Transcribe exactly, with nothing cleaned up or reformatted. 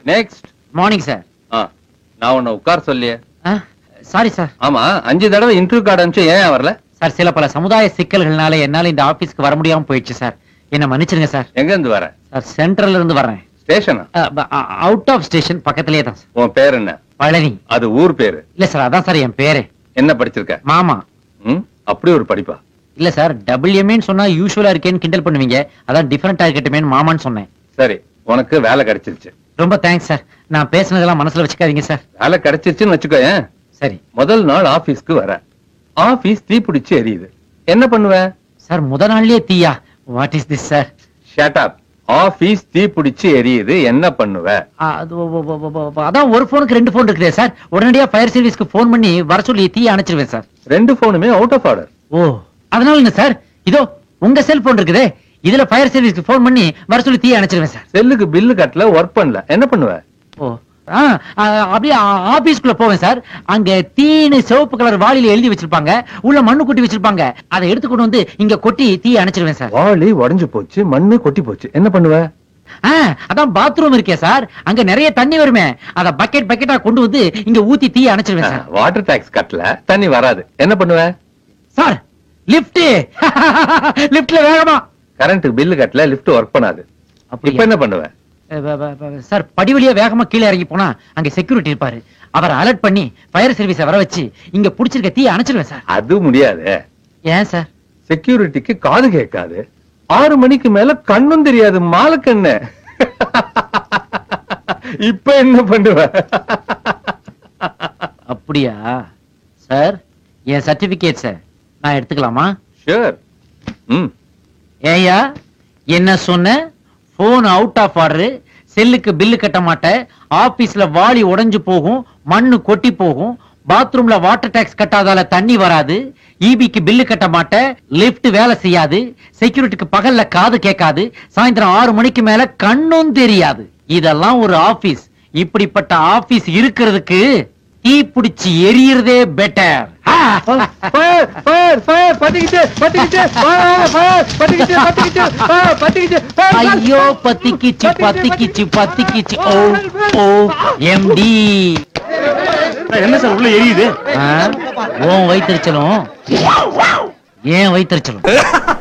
Next. Morning sir. நான் உன்னை உட்கார் சொல்லியே. Sorry sir. ஆமா, அஞ்சு தடவை இன்டர்வியூ கார்டு அனுப்பிச்சு ஏன் வரல? சார், சில பல சமுதாய சிக்கல்கள்னால என்னால இந்த ஆபீஸ்க்கு வர முடியாம போயிடுச்சு சார். என்ன மன்னிச்சிருங்க சார். எங்க இருந்து வர? சார், சென்ட்ரல்ல இருந்து வரேன். ஸ்டேஷனா? அவுட் ஆஃப் ஸ்டேஷன் பக்கத்திலேயே தான் சார். உன் பேர் என்ன? பழனி. அது ஊர் பேரு. இல்ல சார், அதான் சார் என் பேரு. என்ன படிச்சிருக்க? மாமா. ம், அப்படி ஒரு படிப்பா? இல்ல சார், டபுள் எம்ஏன்னு சொன்னா யூசுவலா இருக்கேன்னு கிண்டல் பண்ணுவீங்க, அதான் டிஃபரெண்டா இருக்கட்டுமேன்னு மாமான்னு சொன்னேன். சரி, உனக்கு வேலை கிடைச்சிருச்சு. ரொம்ப தேங்க்ஸ் சார். நான் பேசுனதெல்லாம் மனசுல வச்சுக்காதீங்க சார். வேலை கிடைச்சிருச்சுன்னு வச்சுக்கோயேன். சரி. முதல் நாள் ஆபீஸ்க்கு வர, ஆபீஸ் தீப்பிடிச்சு எரியுது, என்ன பண்ணுவ? சார், முத நாள்லயே தீயா? What is this sir? Shut up. Office தீப்பிடிச்சு எரியுது, என்ன பண்ணுவ? அதான் ஒரு போனுக்கு ரெண்டு போன் இருக்குதே சார், உடனடியா ஃபயர் சர்வீஸ்க்கு போன் பண்ணி வர சொல்லி தீய அணைச்சிருவேன் சார். ரெண்டு போனுமே அவுட் ஆஃப் ஆர்டர். ஓ, அதனால என்ன சார், இதோ உங்க செல்போன் இருக்குதே, இதுல ஃபயர் சர்வீஸ்க்கு போன் பண்ணி வர சொல்லி தீய அணைச்சிருவேன் சார். செல்லுக்கு பில்லு கட்டல, ஒர்க் பண்ணல, என்ன பண்ணுவ? ஓ, அப்படியே ஆபீஸ்க்குள்ள போவேன் சார். அங்க தீனு சிவப்பு கலர் வாளியில எழுதி வச்சிருப்பாங்க, உள்ள மண்ணு கொட்டி வச்சிருப்பாங்க, அதை எடுத்து கொண்டு வந்து இங்க கொட்டி தீய அணைச்சிருவேன் சார். வாளி உடைஞ்சு போச்சு, மண்ணு கொட்டி போச்சு, என்ன பண்ணுவ? அதான் பாத்ரூம் இருக்கே சார், அங்க நிறைய தண்ணி வருமே, அத பக்கெட் பக்கெட்டா கொண்டு வந்து இங்க ஊத்தி தீய அணைச்சிருவேன் சார். வாட்டர் டாக்ஸ் கட்டல, தண்ணி வராது, என்ன பண்ணுவ? Sir, lift. லிஃப்ட்ல வேகமா. கரண்ட் பில்லு கட்டல, லிஃப்ட் ஒர்க் பண்ணாது, இப்ப என்ன பண்ணுவ? சார், படி வழியா வேகமா கீழே இறங்கி போனா அங்க செக்யூரிட்டி இருப்பாரு, அவரை அலர்ட் பண்ணி ஃபயர் சர்வீஸ் வர வச்சு இங்க புடிச்சிருக்க தீ அணைச்சிருவேன் சார். அது முடியாது. ஏன் சார்? செக்யூரிட்டிக்கு காது கேட்காது, ஆறு மணிக்கு மேல கண்ணும் தெரியாது, மாலக்கண்ணு. இப்ப என்ன பண்ணுவ? அப்படியா சார்? என் சர்டிபிகேட் சார் நான் எடுத்துக்கலாமா? ஷூர். ம். ஏயா என்ன சொன்ன? போன் அவுட் ஆஃப் ஆர்டர், செல்லுக்கு பில்லு கட்ட மாட்டேன், ஆபீஸ்ல வாளி உடைஞ்சு போகும், மண்ணு கொட்டி போகும், பாத்ரூம்ல வாட்டர் டாக்ஸ் கட்டாதால தண்ணி வராது, ஈபிக்கு பில்லு கட்ட மாட்டேன், லிப்ட் வேலை செய்யாது, செக்யூரிட்டிக்கு பகல்ல காது கேட்காது, சாயந்தரம் ஆறு மணிக்கு மேல கண்ணும் தெரியாது. இதெல்லாம் ஒரு ஆபீஸ். இப்படிப்பட்ட ஆபீஸ் இருக்கிறதுக்கு தீ பிடிச்சி எரியறதே பெட்டர். ஐயோ, பத்திக்கிச்சு பத்திக்கிச்சு பத்திக்கிச்சு. ஓ ஓ எம்டி. என்ன சார் உள்ள எரியுது? உன் வயிற்றுச்சலும் ஏன் வயிற்றுச்சலும்